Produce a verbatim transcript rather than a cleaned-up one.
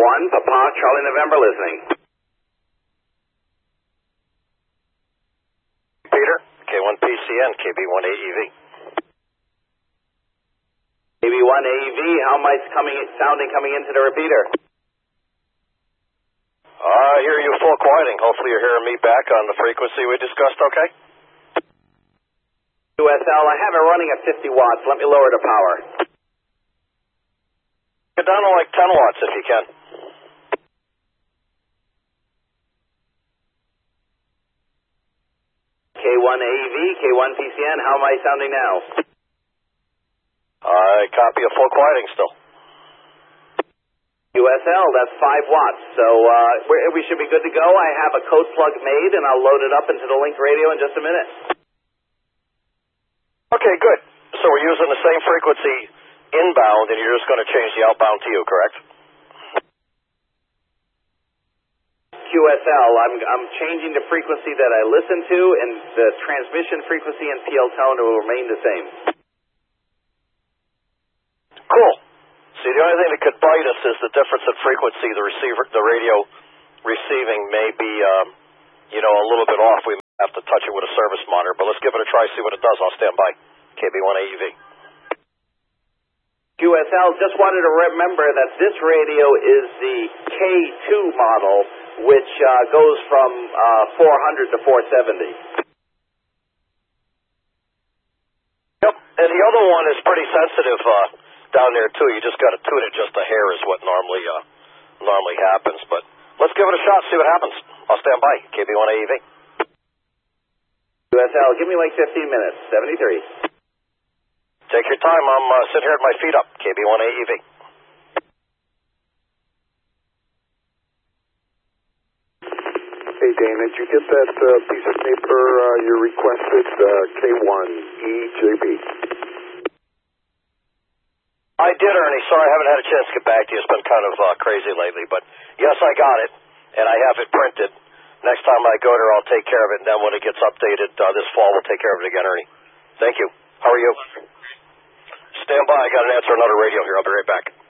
one, Papa, Charlie November listening. Peter, K one P C N, K B one A E V. K B one A E V, how am I coming, sounding coming into the repeater? I hear you full quieting. Hopefully you're hearing me back on the frequency we discussed, okay? U S L, I have it running at fifty watts. Let me lower the power. Get down to like ten watts if you can. K one A E V, K one P C N, how am I sounding now? I copy a full quieting still. U S L, that's five watts. So uh, we're, we should be good to go. I have a code plug made, and I'll load it up into the link radio in just a minute. Okay, good. So we're using the same frequency inbound, and you're just going to change the outbound to you, correct? Q S L, I'm, I'm changing the frequency that I listen to, and the transmission frequency and P L tone will remain the same. Cool. See, the only thing that could bite us is the difference in frequency. The receiver, the radio receiving may be, um, you know, a little bit off. We may have to touch it with a service monitor, but let's give it a try, see what it does. I'll stand by. K B one A E V. Q S L, just wanted to remember that this radio is the K two model, which uh, goes from uh, four hundred to four seventy. Yep, and the other one is pretty sensitive uh, down there too. You just got to tune it just a hair is what normally uh, normally happens. But let's give it a shot, see what happens. I'll stand by. K B one A E V. U S L, give me like fifteen minutes. seventy-three. Take your time. I'm uh, sitting here with my feet up. K B one A E V. Hey, Dan, did you get that uh, piece of paper uh, you requested, uh, K one E J B? I did, Ernie. Sorry, I haven't had a chance to get back to you. It's been kind of uh, crazy lately. But, yes, I got it, and I have it printed. Next time I go there, I'll take care of it, and then when it gets updated uh, this fall, we'll take care of it again, Ernie. Thank you. How are you? Stand by. I got to answer another radio here. I'll be right back.